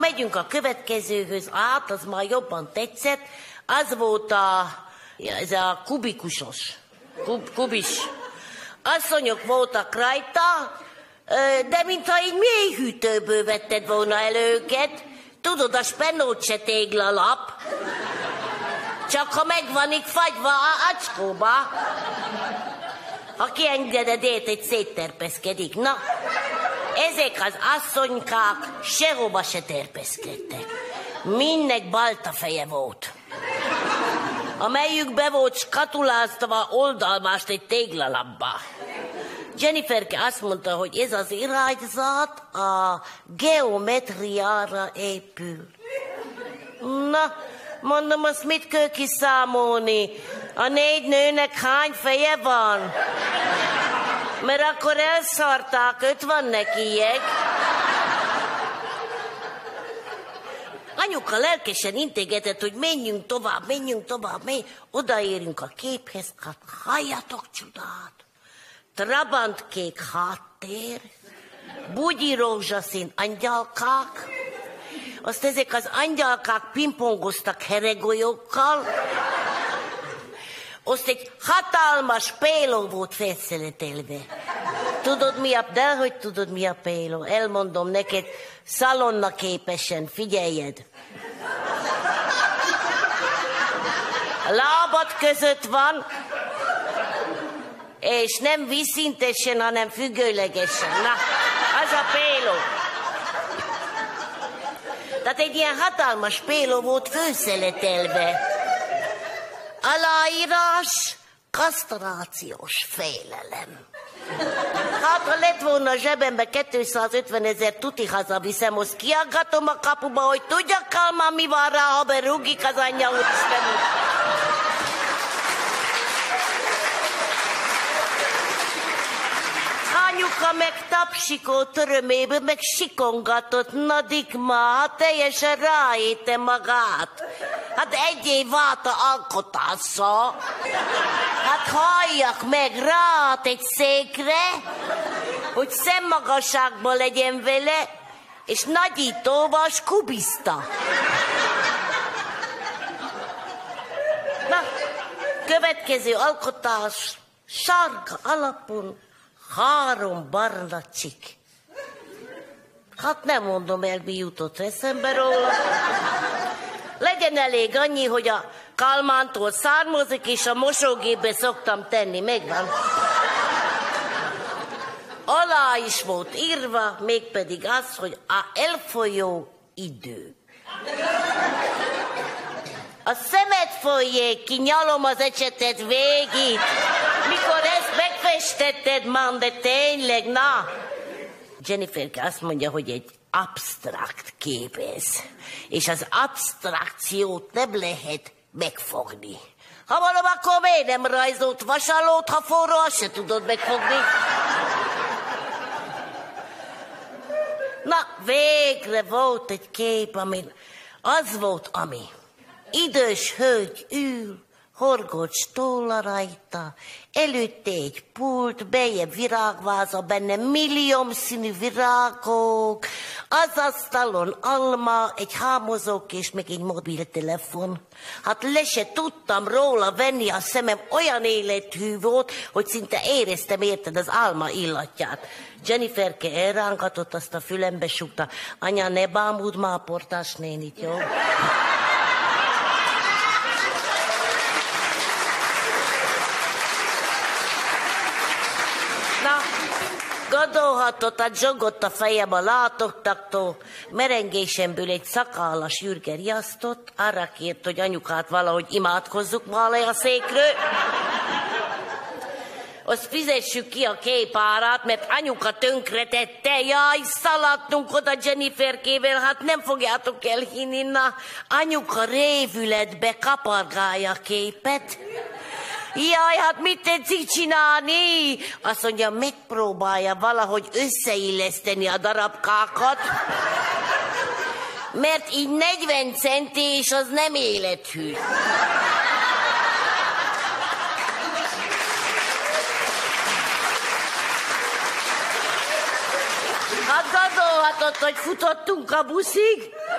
Megyünk a következőhöz, az már jobban tetszett, az volt ez a kubikusos, kubis. Asszonyok voltak rajta, de mintha így mélyhűtőből vetted volna el őket, tudod, a spenócse téglalap, csak ha meg van így fagyva a acskóba, ha kiengeded egy szétterpeszkedik. Na, ezek az asszonykák sehova se terpeszkedtek. Mindnek balta feje volt. Amelyük be volt skatuláztva oldalmást egy téglalapba. Jenniferke azt mondta, hogy ez az irányzat a geometriára épül. Na, mondom, azt mit kell kiszámolni? A 4 nőnek hány feje van? Mert akkor elszarták, 50 nekiek. Anyuka lelkesen integetett, hogy menjünk tovább. Odaérünk a képhez, hát halljatok csodát. Trabantkék háttér, bugyi rózsaszín angyalkák, azt ezek az angyalkák pingpongoztak heregolyókkal, azt egy hatalmas péló volt felszeletelve. Tudod mi a péló? Elmondom neked, szalonna képesen, figyeljed. A lábad között van, és nem vízszintesen, hanem függőlegesen. Na, az a péló. Tehát egy ilyen hatalmas péló volt főszeletelve. Aláírás, kasztrációs félelem. Hát, ha lett volna a zsebembe 250 000 tuti hazaviszem, azt kiaggatom a kapuba, hogy tudja Kálmán, mi van rá, ha berúgik az anyja úristen. Anyuka meg tapsikolt öröméből, meg sikongatott, na Dikma, hát teljesen ráéte magát. Hát egy év váta alkotásza. Hát halljak meg rá egy székre, hogy szemmagasságban legyen vele, és nagyítóval skubizta. Na, következő alkotás, sárga alapon, 3 barna csik. Hát nem mondom el, mi jutott eszembe róla. Legyen elég annyi, hogy a Kálmántól származik, és a mosógépbe szoktam tenni, megvan. Alá is volt írva, mégpedig az, hogy a elfolyó idő. A szemed folyjék ki, nyalom az ecseted végig. Mikor ezt megfestetted, man, de tényleg, na. Jenniferke azt mondja, hogy egy absztrakt kép ez. És az absztrakciót nem lehet megfogni. Ha valami, akkor miért nem rajzolt vasalót, ha forró, azt se tudod megfogni. Na, végre volt egy kép, amin az volt, ami idős hölgy ül, horgocs tolla rajta, előtte egy pult, bejebb virágváza, benne milliómszínű virágok, az asztalon alma, egy hámozókés, meg egy mobiltelefon. Hát le se tudtam róla venni, a szemem olyan élethű volt, hogy szinte éreztem, érted, az álma illatját. Jenniferke elrángatott, azt a fülembe súgta, anya, ne bámuld már a portás nénit, jó? Gondolhatott, a dzsogott a fejem a látottaktól, merengésemből egy szakállas Jürge riasztott, arra kért, hogy anyukát valahogy imádkozzuk már le a székről. Azt fizessük ki a kép árát, mert anyuka tönkretette, jaj, szaladtunk oda Jenniferkével, hát nem fogjátok elhinni, na, anyuka révületbe kapargálja a képet. Jaj, hát mit tetszik csinálni? Azt mondja, megpróbálja valahogy összeilleszteni a darabkákat, mert így 40 centi, és az nem élethű. Hát gondolhatott, hogy futottunk a buszig,